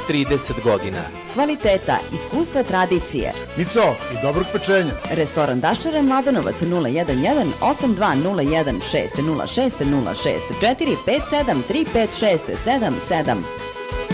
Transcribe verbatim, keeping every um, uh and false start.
trideset godina. Kvaliteta, iskustva, tradicije. Mico i dobrog pečenja. Restoran Daščara, Mladenovac nula jedan jedan osam dva nula jedan šest nula šest nula šest četiri pet sedam tri pet šest sedam sedam.